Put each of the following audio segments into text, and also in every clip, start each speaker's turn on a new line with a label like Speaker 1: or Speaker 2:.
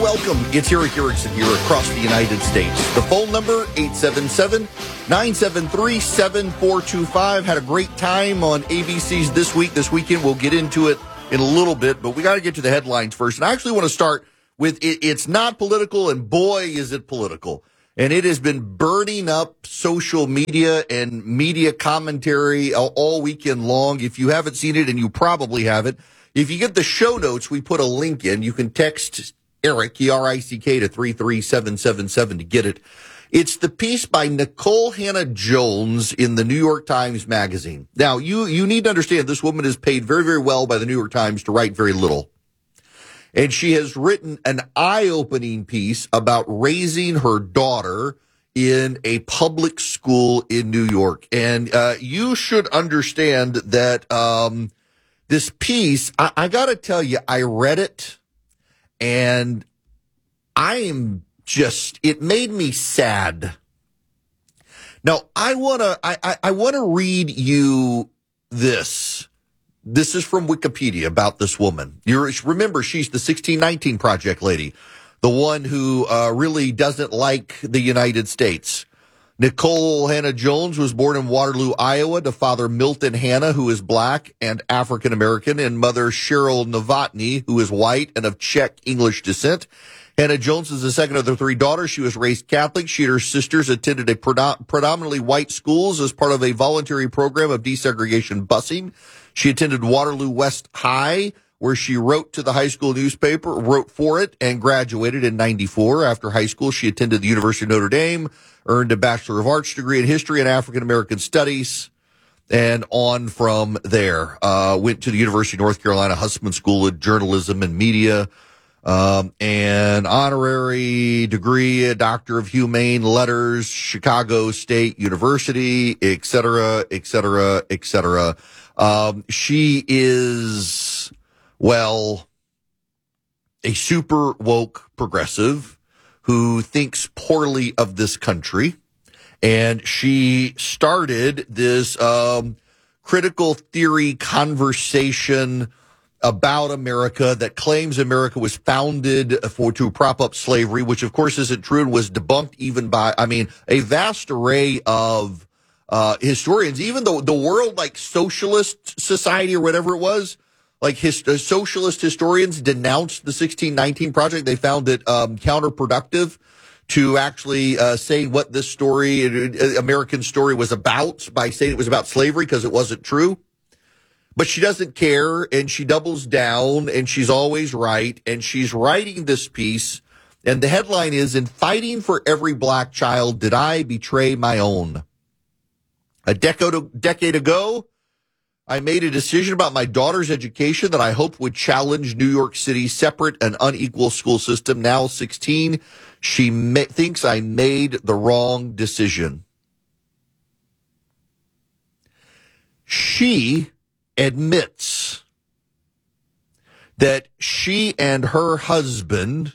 Speaker 1: welcome. It's Eric Erickson here across the United States. The phone number, 877-973-7425. Had a great time on ABC's This Week. This weekend, we'll get into it in a little bit, but we got to get to the headlines first. And I actually want to start with it's not political, and boy, is it political. And it has been burning up social media and media commentary all weekend long. If you haven't seen it, and you probably haven't, if you get the show notes, we put a link in. You can text Eric, E-R-I-C-K, to 33777 to get it. It's the piece by Nikole Hannah-Jones in the New York Times Magazine. Now, you need to understand this woman is paid very, very well by the New York Times to write very little. And she has written an eye-opening piece about raising her daughter in a public school in New York. And you should understand that this piece, I got to tell you, I read it, and it made me sad. Now, I want to read you this. This is from Wikipedia about this woman. Remember, she's the 1619 Project lady, the one who really doesn't like the United States. Nikole Hannah-Jones was born in Waterloo, Iowa, to father Milton Hannah, who is black and African-American, and mother Cheryl Novotny, who is white and of Czech English descent. Hannah-Jones is the second of the three daughters. She was raised Catholic. She and her sisters attended a predominantly white schools as part of a voluntary program of desegregation busing. She attended Waterloo West High, where she wrote to the high school newspaper, wrote for it, and graduated in 94. After high school, she attended the University of Notre Dame, earned a Bachelor of Arts degree in History and African American Studies, and on from there. Went to the University of North Carolina Hussman School of Journalism and Media, and honorary degree, a Doctor of Humane Letters, Chicago State University, et cetera, et cetera, et cetera. She is, well, a super woke progressive who thinks poorly of this country. And she started this critical theory conversation about America that claims America was founded to prop up slavery, which of course isn't true and was debunked even by, a vast array of historians. Even the World Socialist Society or whatever it was, socialist historians denounced the 1619 Project. They found it counterproductive to actually say what this story, American story, was about by saying it was about slavery, because it wasn't true. But she doesn't care, and she doubles down, and she's always right, and she's writing this piece, and the headline is, "In Fighting for Every Black Child, Did I Betray My Own?" A decade ago, I made a decision about my daughter's education that I hoped would challenge New York City's separate and unequal school system. Now 16, she thinks I made the wrong decision. She admits that she and her husband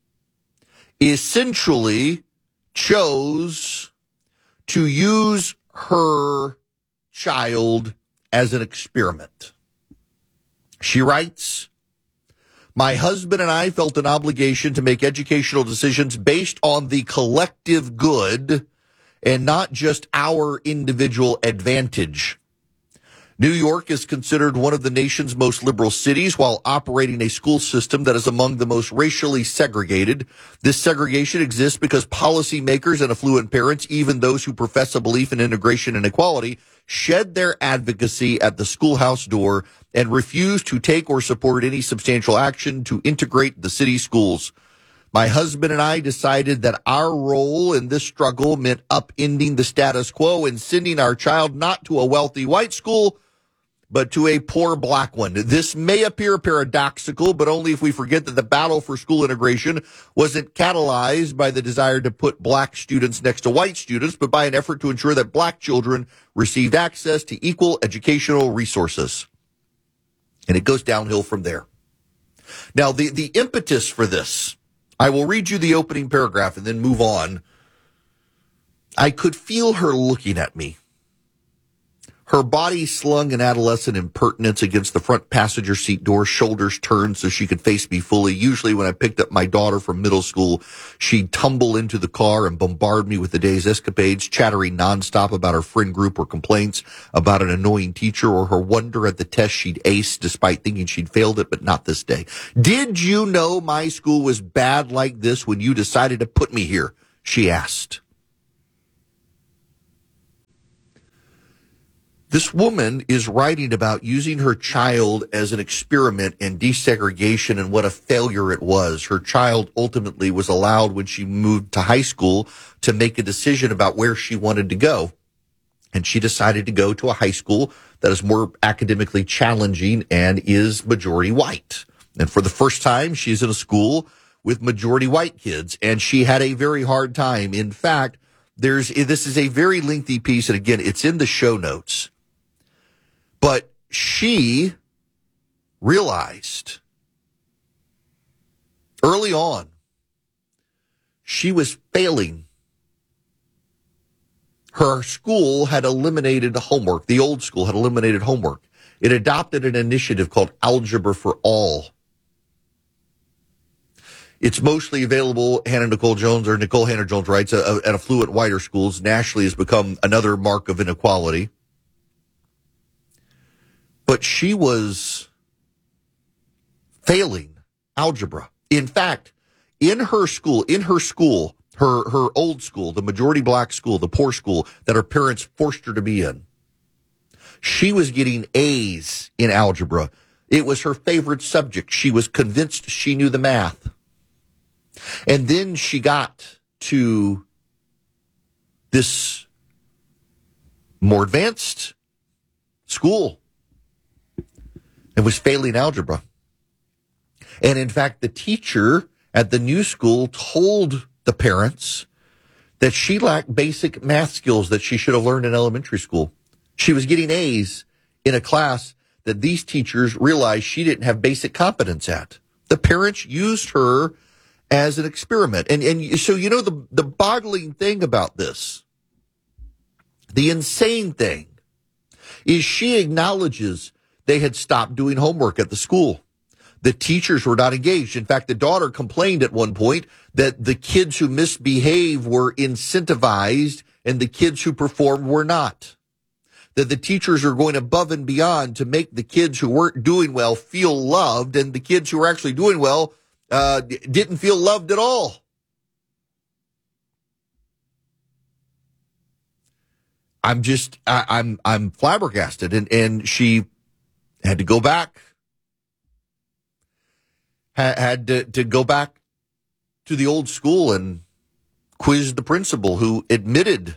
Speaker 1: essentially chose to use her child as an experiment. She writes, "My husband and I felt an obligation to make educational decisions based on the collective good and not just our individual advantage. New York is considered one of the nation's most liberal cities while operating a school system that is among the most racially segregated. This segregation exists because policymakers and affluent parents, even those who profess a belief in integration and equality, shed their advocacy at the schoolhouse door and refuse to take or support any substantial action to integrate the city schools. My husband and I decided that our role in this struggle meant upending the status quo and sending our child not to a wealthy white school, but to a poor black one. This may appear paradoxical, but only if we forget that the battle for school integration wasn't catalyzed by the desire to put black students next to white students, but by an effort to ensure that black children received access to equal educational resources." And it goes downhill from there. Now, the impetus for this, I will read you the opening paragraph and then move on. I could feel her looking at me. Her body slung an adolescent impertinence against the front passenger seat door, shoulders turned so she could face me fully. Usually when I picked up my daughter from middle school, she'd tumble into the car and bombard me with the day's escapades, chattering nonstop about her friend group or complaints about an annoying teacher or her wonder at the test she'd aced despite thinking she'd failed it, but not this day. Did you know my school was bad like this when you decided to put me here? She asked. This woman is writing about using her child as an experiment in desegregation and what a failure it was. Her child ultimately was allowed when she moved to high school to make a decision about where she wanted to go. And she decided to go to a high school that is more academically challenging and is majority white. And for the first time, she's in a school with majority white kids, and she had a very hard time. In fact, this is a very lengthy piece, and again, it's in the show notes. But she realized early on she was failing. Her school had eliminated homework. The old school had eliminated homework. It adopted an initiative called Algebra for All. It's mostly available, Nicole Hannah Jones writes, at affluent whiter schools. Nationally has become another mark of inequality. But she was failing algebra. In fact, in her school, her old school, the majority black school, the poor school that her parents forced her to be in, she was getting A's in algebra. It was her favorite subject. She was convinced she knew the math. And then she got to this more advanced school and was failing algebra. And in fact, the teacher at the new school told the parents that she lacked basic math skills that she should have learned in elementary school. She was getting A's in a class that these teachers realized she didn't have basic competence at. The parents used her as an experiment. And so, you know, the boggling thing about this, the insane thing, is she acknowledges they had stopped doing homework at the school. The teachers were not engaged. In fact, the daughter complained at one point that the kids who misbehave were incentivized and the kids who performed were not. That the teachers are going above and beyond to make the kids who weren't doing well feel loved, and the kids who were actually doing well didn't feel loved at all. I'm flabbergasted, and she had to go back, had to go back to the old school and quiz the principal, who admitted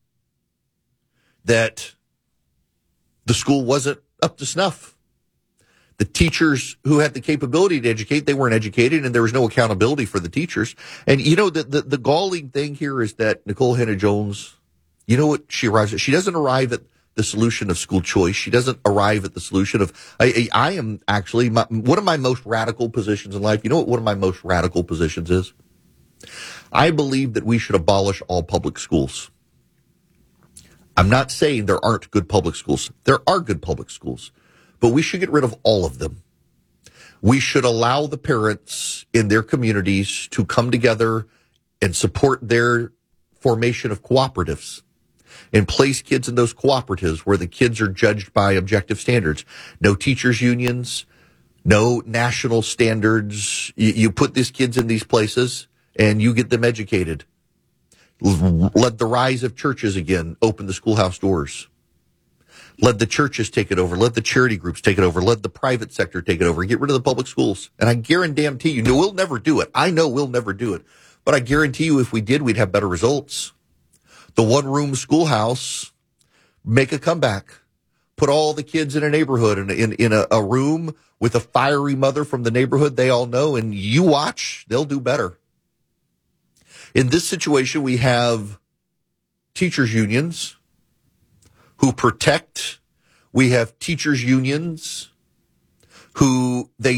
Speaker 1: that the school wasn't up to snuff. The teachers who had the capability to educate, they weren't educated, and there was no accountability for the teachers. And, you know, the galling thing here is that Nicole Hannah Jones, you know what she arrives at? She doesn't arrive at the solution of school choice. She doesn't arrive at the solution of, I am actually, one of my most radical positions in life, you know what one of my most radical positions is? I believe that we should abolish all public schools. I'm not saying there aren't good public schools. There are good public schools, but we should get rid of all of them. We should allow the parents in their communities to come together and support their formation of cooperatives and place kids in those cooperatives where the kids are judged by objective standards. No teachers unions, no national standards. You put these kids in these places and you get them educated. Let the rise of churches again open the schoolhouse doors. Let the churches take it over. Let the charity groups take it over. Let the private sector take it over. Get rid of the public schools. And I guarantee you, we'll never do it. I know we'll never do it. But I guarantee you if we did, we'd have better results. The one-room schoolhouse, make a comeback. Put all the kids in a neighborhood in a room with a fiery mother from the neighborhood they all know, and you watch, they'll do better. In this situation, we have teachers unions who protect. We have teachers unions who they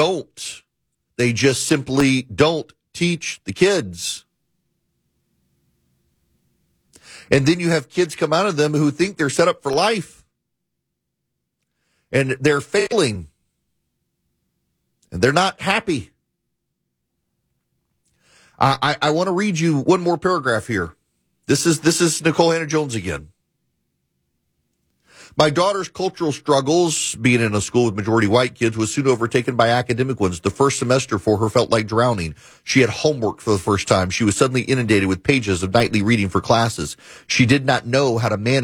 Speaker 1: just simply don't teach the kids. And then you have kids come out of them who think they're set up for life. and they're failing, and they're not happy. I want to read you one more paragraph here. This is Nicole Hannah-Jones again. My daughter's cultural struggles, being in a school with majority white kids, was soon overtaken by academic ones. The first semester for her felt like drowning. She had homework for the first time. She was suddenly inundated with pages of nightly reading for classes. She did not know how to manage